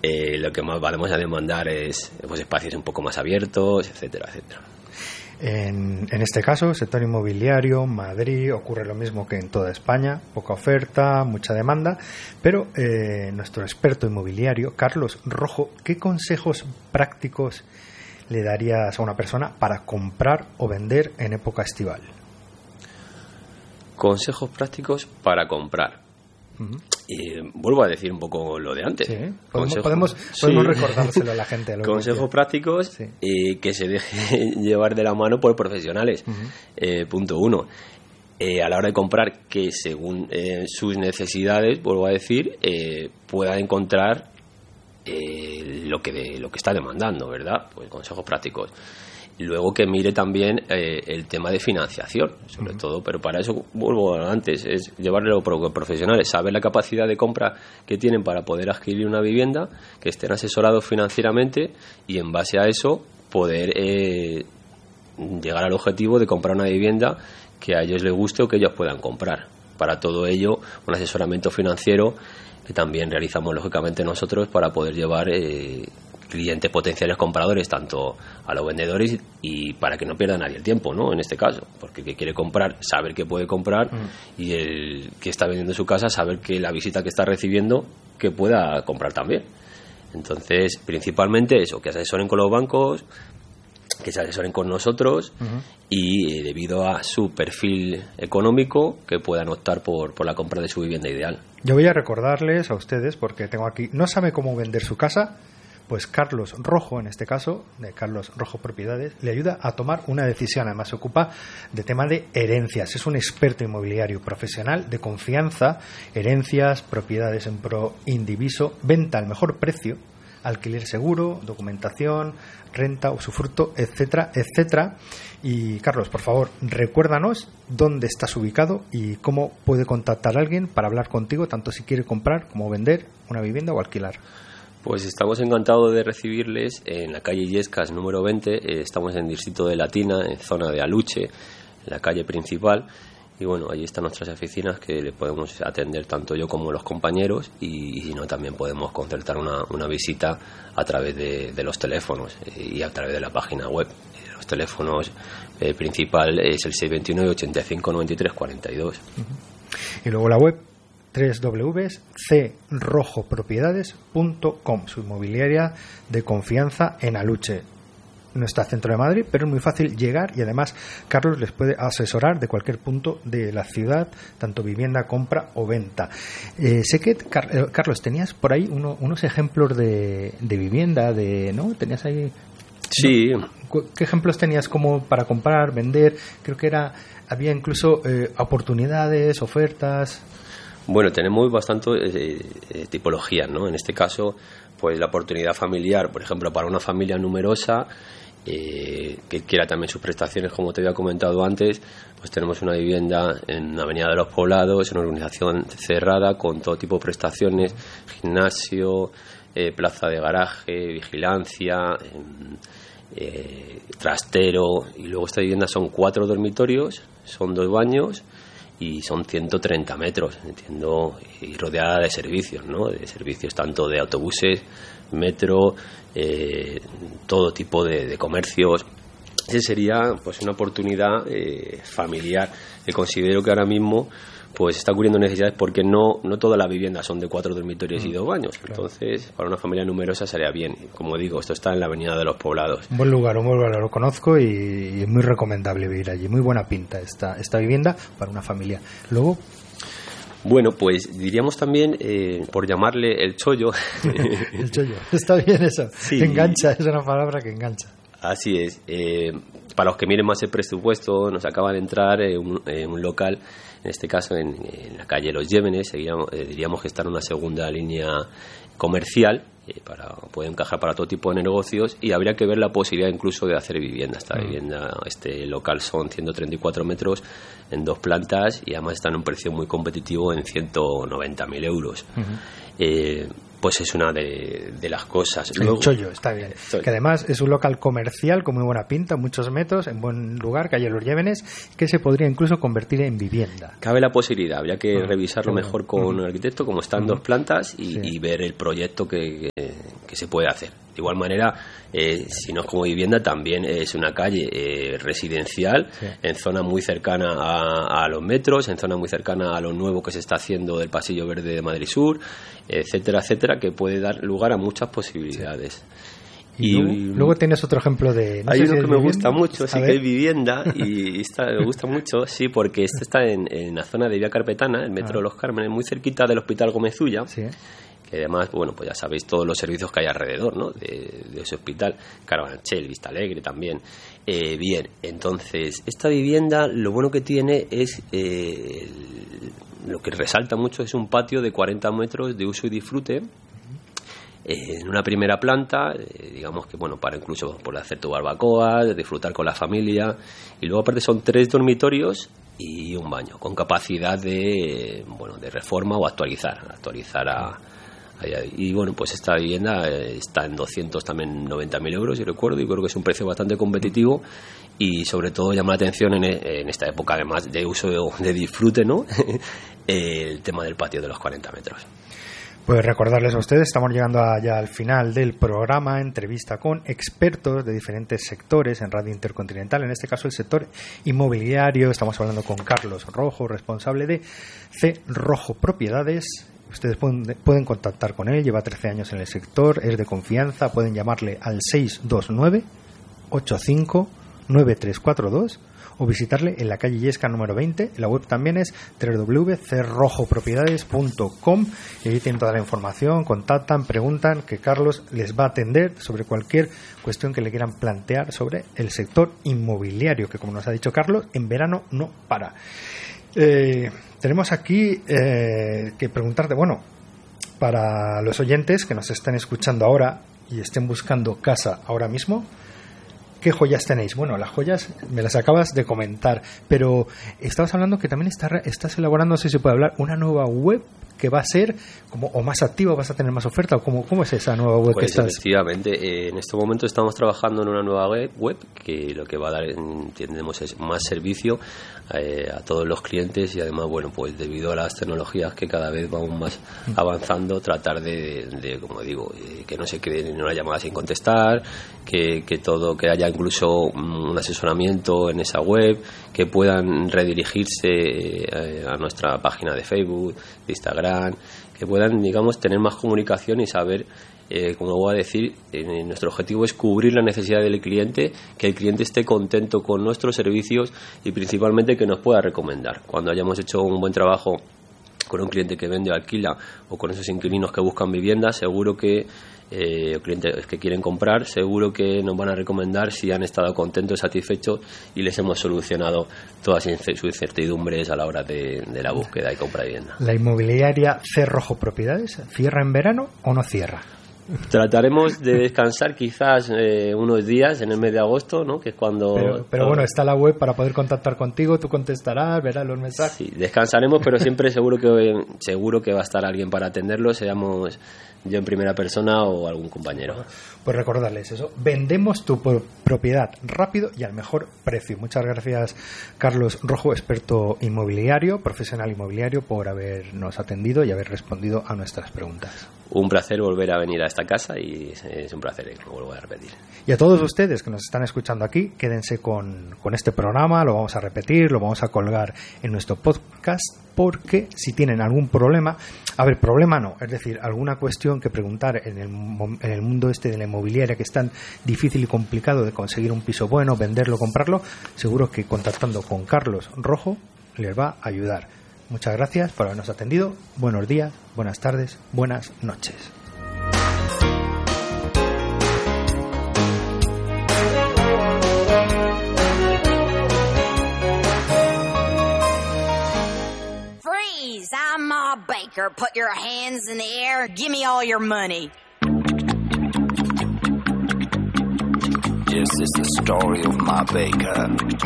lo que más vamos a demandar es pues espacios un poco más abiertos, etcétera, etcétera. En este caso, sector inmobiliario, Madrid, ocurre lo mismo que en toda España, poca oferta, mucha demanda, pero nuestro experto inmobiliario, Carlos Rojo, ¿qué consejos prácticos le darías a una persona para comprar o vender en época estival? Consejos prácticos para comprar. Y vuelvo a decir un poco lo de antes. Sí, podemos recordárselo a la gente. Consejos prácticos y que se deje llevar de la mano por profesionales. Punto 1. A la hora de comprar, que según sus necesidades, vuelvo a decir, pueda encontrar lo que está demandando, ¿verdad? Pues consejos prácticos. Luego que mire también el tema de financiación, sobre todo, pero para eso, vuelvo antes, es llevarlo a profesionales, saber la capacidad de compra que tienen para poder adquirir una vivienda, que estén asesorados financieramente y en base a eso poder llegar al objetivo de comprar una vivienda que a ellos les guste o que ellos puedan comprar. Para todo ello, un asesoramiento financiero que también realizamos lógicamente nosotros para poder llevar clientes potenciales compradores tanto a los vendedores y para que no pierda nadie el tiempo, ¿no? En este caso, porque el que quiere comprar, saber que puede comprar y el que está vendiendo su casa, saber que la visita que está recibiendo que pueda comprar también. Entonces, principalmente eso, que asesoren con los bancos, que se asesoren con nosotros y debido a su perfil económico que puedan optar por la compra de su vivienda ideal. Yo voy a recordarles a ustedes, porque tengo aquí, no sabe cómo vender su casa, pues Carlos Rojo, en este caso, de Carlos Rojo Propiedades, le ayuda a tomar una decisión. Además se ocupa de tema de herencias. Es un experto inmobiliario profesional de confianza, herencias, propiedades en pro indiviso, venta al mejor precio, alquiler seguro, documentación, renta, usufructo, etcétera, etcétera. Y Carlos, por favor, recuérdanos dónde estás ubicado y cómo puede contactar a alguien para hablar contigo, tanto si quiere comprar como vender una vivienda o alquilar. Pues estamos encantados de recibirles en la calle Illescas número 20, estamos en el distrito de Latina, en zona de Aluche, en la calle principal, y bueno, allí están nuestras oficinas que le podemos atender tanto yo como los compañeros y si no también podemos concertar una visita a través de los teléfonos y a través de la página web. Los teléfonos principal es el 629 85 93 42. Y luego la web www.crrojopropiedades.com, su inmobiliaria de confianza en Aluche. No está centro de Madrid, pero es muy fácil llegar y además Carlos les puede asesorar de cualquier punto de la ciudad, tanto vivienda, compra o venta. Sé que, Carlos, tenías por ahí unos ejemplos de vivienda, ¿no? Tenías ahí... Sí. ¿No? ¿Qué ejemplos tenías como para comprar, vender? Creo que había incluso oportunidades, ofertas... Bueno, tenemos bastantes tipologías, ¿no? En este caso, pues la oportunidad familiar, por ejemplo, para una familia numerosa que quiera también sus prestaciones, como te había comentado antes, pues tenemos una vivienda en la Avenida de los Poblados, en una organización cerrada con todo tipo de prestaciones, gimnasio, plaza de garaje, vigilancia, trastero, y luego esta vivienda son 4 dormitorios, son 2 baños y son 130 metros, entiendo, y rodeada de servicios, ¿no? De servicios tanto de autobuses, metro, todo tipo de comercios. Esa sería pues una oportunidad familiar que considero que ahora mismo pues está cubriendo necesidades porque no todas las viviendas son de 4 dormitorios y 2 baños. Claro. Entonces, para una familia numerosa sería bien. Como digo, esto está en la Avenida de los Poblados. Un buen lugar, lo conozco y es muy recomendable vivir allí. Muy buena pinta esta vivienda para una familia. Luego... Bueno, pues diríamos también, por llamarle el chollo. El chollo, está bien eso. Sí. Engancha, es una palabra que engancha. Así es. Para los que miren más el presupuesto, nos acaba de entrar un local, en este caso en la calle Los Llévenes, diríamos que está en una segunda línea comercial, puede encajar para todo tipo de negocios y habría que ver la posibilidad incluso de hacer vivienda. Este local son 134 metros en 2 plantas y además está en un precio muy competitivo en 190.000 euros. pues es una de las cosas. Luego, el Chollo, está bien. Que además es un local comercial con muy buena pinta, muchos metros, en buen lugar, calle Los Llévenes, que se podría incluso convertir en vivienda. Cabe la posibilidad, habría que revisarlo mejor con el arquitecto, como están dos plantas, y ver el proyecto que se puede hacer. De igual manera, si no es como vivienda, también es una calle residencial, en zona muy cercana a los metros, en zona muy cercana a lo nuevo que se está haciendo del Pasillo Verde de Madrid Sur, etcétera, etcétera, que puede dar lugar a muchas posibilidades. Y luego tienes otro ejemplo de... Hay uno que me gusta mucho, sí, que es vivienda, y me gusta mucho, sí, porque este está en la zona de Vía Carpetana, el metro de Los Cármenes, muy cerquita del Hospital Gómez Ulla. Sí. Que además, bueno, pues ya sabéis todos los servicios que hay alrededor, ¿no? de ese hospital, Carabanchel, Vista Alegre también. Bien, entonces, esta vivienda lo bueno que tiene es, lo que resalta mucho es un patio de 40 metros de uso y disfrute, en una primera planta, digamos que, bueno, para incluso por hacer tu barbacoa, disfrutar con la familia, y luego aparte son 3 dormitorios y un baño, con capacidad de reforma o actualizar y bueno, pues esta vivienda está en 290.000 euros, si recuerdo, y creo que es un precio bastante competitivo, y sobre todo llama la atención en esta época, además de uso de disfrute, ¿no? El tema del patio de los 40 metros. Pues recordarles a ustedes, estamos llegando ya al final del programa, entrevista con expertos de diferentes sectores en Radio Intercontinental, en este caso el sector inmobiliario. Estamos hablando con Carlos Rojo, responsable de C. Rojo Propiedades. Ustedes pueden contactar con él, lleva 13 años en el sector, es de confianza, pueden llamarle al 629-85-9342 o visitarle en la calle Illescas número 20. La web también es www.crrojopropiedades.com, y allí tienen toda la información, contactan, preguntan, que Carlos les va a atender sobre cualquier cuestión que le quieran plantear sobre el sector inmobiliario, que como nos ha dicho Carlos, en verano no para. Tenemos aquí que preguntarte, bueno, para los oyentes que nos están escuchando ahora y estén buscando casa ahora mismo, ¿qué joyas tenéis? Bueno, las joyas me las acabas de comentar, pero estabas hablando que también estás elaborando, no sé si se puede hablar, una nueva web que va a ser como o más activa, vas a tener más oferta, o cómo es esa nueva web pues que estás. Efectivamente, en este momento estamos trabajando en una nueva web que lo que va a dar, entendemos, es más servicio a todos los clientes, y además, bueno, pues debido a las tecnologías que cada vez vamos más avanzando, tratar de como digo, que no se quede en una llamada sin contestar, que haya incluso un asesoramiento en esa web, que puedan redirigirse a nuestra página de Facebook, de Instagram, que puedan, digamos, tener más comunicación y saber, como voy a decir, nuestro objetivo es cubrir la necesidad del cliente, que el cliente esté contento con nuestros servicios y principalmente que nos pueda recomendar. Cuando hayamos hecho un buen trabajo con un cliente que vende o alquila, o con esos inquilinos que buscan vivienda, seguro que clientes que quieren comprar, seguro que nos van a recomendar si han estado contentos, satisfechos, y les hemos solucionado todas sus incertidumbres a la hora de la búsqueda y compra de vivienda. ¿La inmobiliaria C. Rojo Propiedades cierra en verano o no cierra? Trataremos de descansar quizás unos días en el mes de agosto, ¿no? Que es cuando... Pero bueno, está la web para poder contactar contigo, tú contestarás, verás los mensajes. Sí, descansaremos, pero siempre seguro que va a estar alguien para atenderlo, seamos yo en primera persona o algún compañero. Pues recordarles eso, vendemos tu propiedad rápido y al mejor precio. Muchas gracias, Carlos Rojo, experto inmobiliario, profesional inmobiliario, por habernos atendido y haber respondido a nuestras preguntas. Un placer volver a venir a esta casa, y es un placer, lo vuelvo a repetir. Y a todos ustedes que nos están escuchando aquí, quédense con este programa, lo vamos a repetir, lo vamos a colgar en nuestro podcast, porque si tienen algún problema, es decir, alguna cuestión que preguntar en el mundo de la inmobiliaria, que es tan difícil y complicado de conseguir un piso bueno, venderlo, comprarlo, seguro que contactando con Carlos Rojo les va a ayudar. Muchas gracias por habernos atendido. Buenos días, buenas tardes, buenas noches. Freeze! I'm Ma Baker. Put your hands in the air. Give me all your money. Yes, it's the story of Ma Baker.